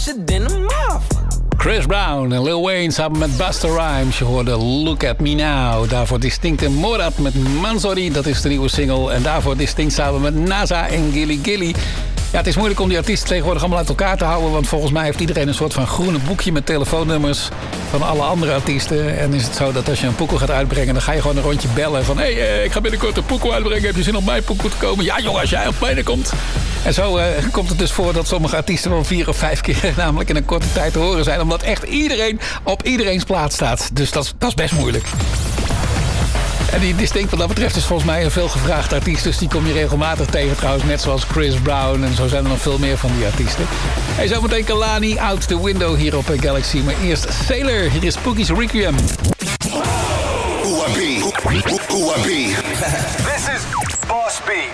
Chris Brown en Lil Wayne samen met Busta Rhymes. Je hoorde Look At Me Now. Daarvoor Distinct en Morat met Manzori. Dat is de nieuwe single. En daarvoor Distinct samen met NASA en Gilly Gilly. Ja, het is moeilijk om die artiesten tegenwoordig allemaal uit elkaar te houden. Want volgens mij heeft iedereen een soort van groene boekje met telefoonnummers van alle andere artiesten. En is het zo dat als je een pokoe gaat uitbrengen, dan ga je gewoon een rondje bellen van... Hey, ik ga binnenkort een pokoe uitbrengen. Heb je zin om mijn pokoe te komen? Ja, jongen, als jij op mijne komt. En zo komt het dus voor dat sommige artiesten wel 4 of 5 keer namelijk in een korte tijd te horen zijn. Omdat echt iedereen op iedereen's plaat staat. Dus dat is best moeilijk. En die Distinct wat dat betreft is volgens mij een veelgevraagd artiest. Dus die kom je regelmatig tegen trouwens. Net zoals Chris Brown. En zo zijn er nog veel meer van die artiesten. Hey, zometeen Kalani, Out the Window hier op Galaxy. Maar eerst Sailor. Hier is Pookie's Requiem. Who I be? Who I be? This is Boss B.